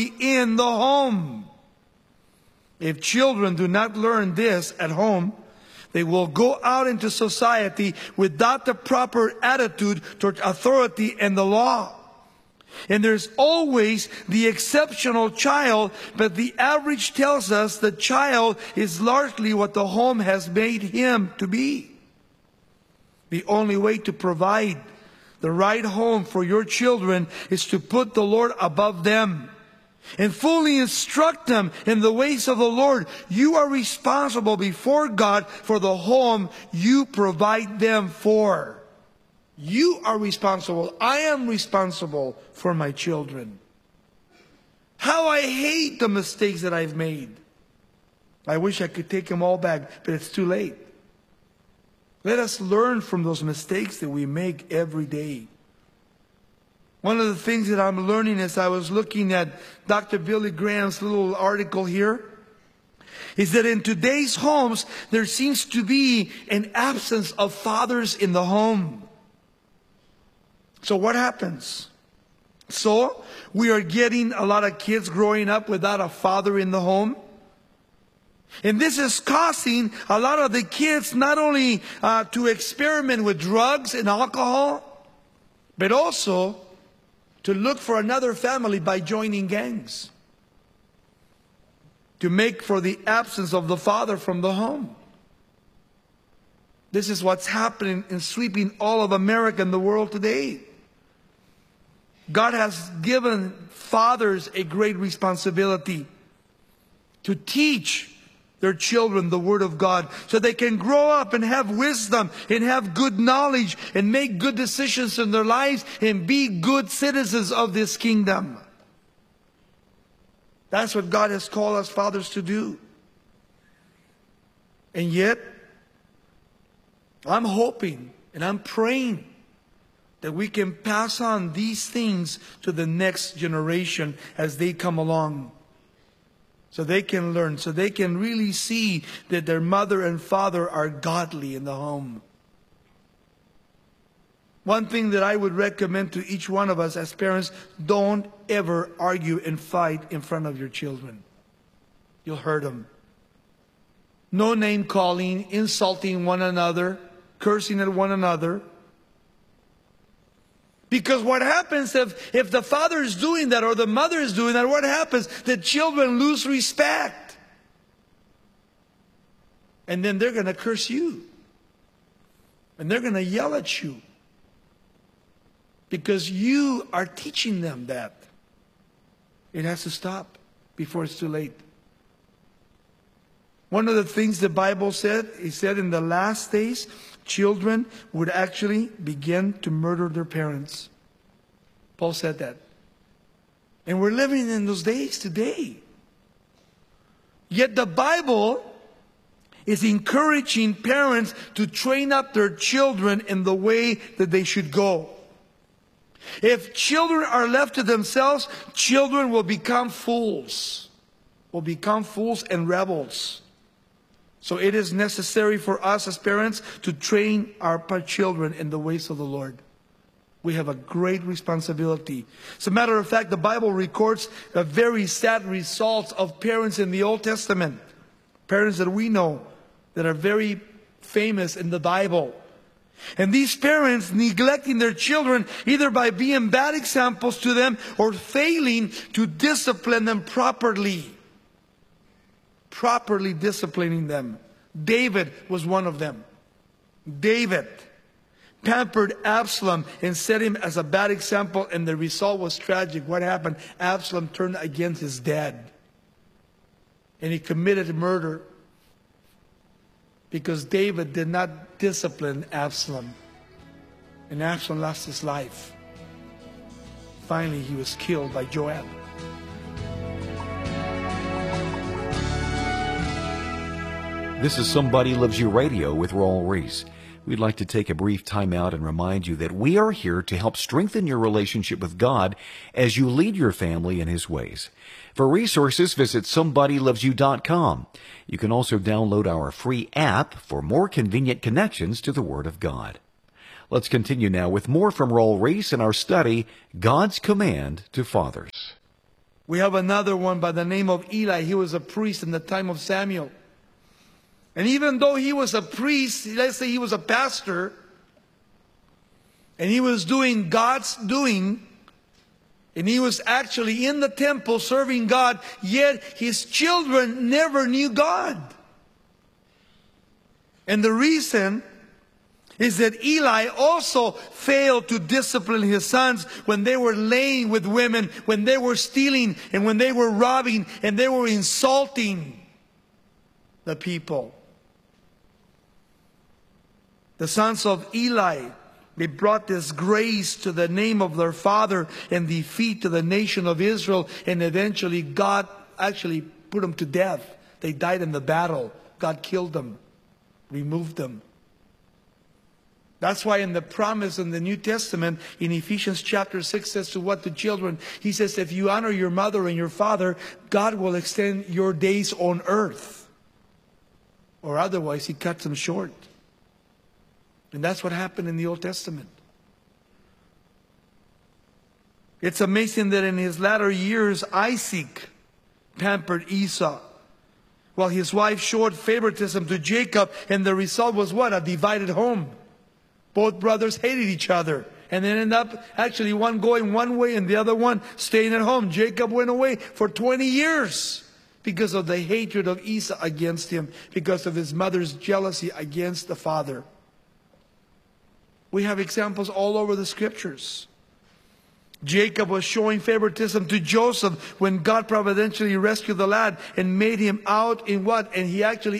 in the home. If children do not learn this at home, they will go out into society without the proper attitude toward authority and the law. And there's always the exceptional child, but the average tells us the child is largely what the home has made him to be. The only way to provide the right home for your children is to put the Lord above them and fully instruct them in the ways of the Lord. You are responsible before God for the home you provide them for. You are responsible. I am responsible for my children. How I hate the mistakes that I've made. I wish I could take them all back, but it's too late. Let us learn from those mistakes that we make every day. One of the things that I'm learning as I was looking at Dr. Billy Graham's little article here is that in today's homes, there seems to be an absence of fathers in the home. So what happens? So we are getting a lot of kids growing up without a father in the home. And this is causing a lot of the kids not only to experiment with drugs and alcohol, but also to look for another family by joining gangs, to make for the absence of the father from the home. This is what's happening and sweeping all of America and the world today. God has given fathers a great responsibility to teach their children the Word of God so they can grow up and have wisdom and have good knowledge and make good decisions in their lives and be good citizens of this kingdom. That's what God has called us fathers to do. And yet, I'm hoping and I'm praying that we can pass on these things to the next generation as they come along. So they can learn, so they can really see that their mother and father are godly in the home. One thing that I would recommend to each one of us as parents, don't ever argue and fight in front of your children. You'll hurt them. No name calling, insulting one another, cursing at one another. Because what happens if the father is doing that or the mother is doing that, what happens? The children lose respect. And then they're going to curse you. And they're going to yell at you. Because you are teaching them that. It has to stop before it's too late. One of the things the Bible said, it said in the last days, children would actually begin to murder their parents. Paul said that. And we're living in those days today. Yet the Bible is encouraging parents to train up their children in the way that they should go. If children are left to themselves, children will become fools. Will become fools and rebels. So it is necessary for us as parents to train our children in the ways of the Lord. We have a great responsibility. As a matter of fact, the Bible records the very sad results of parents in the Old Testament. Parents that we know that are very famous in the Bible. And these parents neglecting their children either by being bad examples to them or failing to discipline them properly. Properly disciplining them. David was one of them. David pampered Absalom and set him as a bad example, and the result was tragic. What happened? Absalom turned against his dad. And he committed murder because David did not discipline Absalom. And Absalom lost his life. Finally, he was killed by Joab. This is Somebody Loves You Radio with Raul Ries. We'd like to take a brief time out and remind you that we are here to help strengthen your relationship with God as you lead your family in His ways. For resources, visit SomebodyLovesYou.com. You can also download our free app for more convenient connections to the Word of God. Let's continue now with more from Raul Ries in our study, God's Command to Fathers. We have another one by the name of Eli. He was a priest in the time of Samuel. And even though he was a priest, let's say he was a pastor, and he was doing God's doing, and he was actually in the temple serving God, yet his children never knew God. And the reason is that Eli also failed to discipline his sons when they were laying with women, when they were stealing, and when they were robbing, and they were insulting the people. The sons of Eli, they brought disgrace to the name of their father and defeat to the nation of Israel. And eventually God actually put them to death. They died in the battle. God killed them, removed them. That's why in the promise in the New Testament, in Ephesians chapter 6 says to what? To children. He says, if you honor your mother and your father, God will extend your days on earth. Or otherwise, He cuts them short. And that's what happened in the Old Testament. It's amazing that in his latter years, Isaac pampered Esau, while his wife showed favoritism to Jacob, and the result was what? A divided home. Both brothers hated each other, and then ended up actually one going one way and the other one staying at home. Jacob went away for 20 years because of the hatred of Esau against him, because of his mother's jealousy against the father. We have examples all over the scriptures. Jacob was showing favoritism to Joseph when God providentially rescued the lad and made him out in what? And he actually